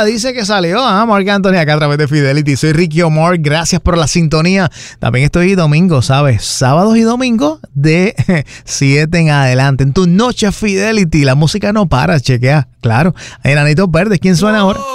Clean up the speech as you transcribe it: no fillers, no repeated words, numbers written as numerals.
Mira, dice que salió Marc Anthony acá a través de Fidelity. Soy Ricky Omar, gracias por la sintonía. También estoy domingo, ¿sabes? Sábados y domingos de 7 en adelante. En tu noche Fidelity, la música no para, chequea. Claro, Enanitos Verdes, ¿quién suena ahora?